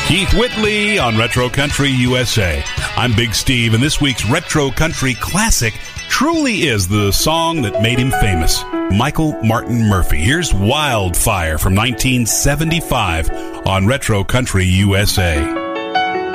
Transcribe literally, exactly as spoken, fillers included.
Keith Whitley on Retro Country U S A. I'm Big Steve, and this week's Retro Country Classic truly is the song that made him famous. Michael Martin Murphey. Here's Wildfire from nineteen seventy-five on Retro Country U S A.